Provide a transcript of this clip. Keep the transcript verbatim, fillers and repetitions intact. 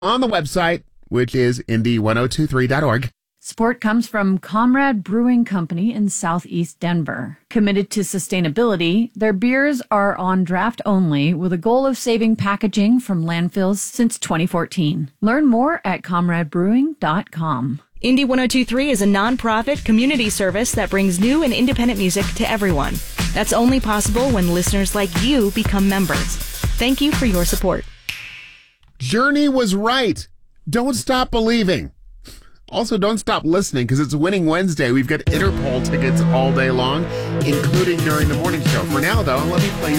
on the website, which is indy one oh two three dot org. Support comes from Comrade Brewing Company in Southeast Denver. Committed to sustainability, their beers are on draft only with a goal of saving packaging from landfills since twenty fourteen. Learn more at comrade brewing dot com. Indy one oh two three is a nonprofit community service that brings new and independent music to everyone. That's only possible when listeners like you become members. Thank you for your support. Journey was right. Don't stop believing. Also, don't stop listening because it's Winning Wednesday. We've got Interpol tickets all day long, including during the morning show. For now, though, let me play you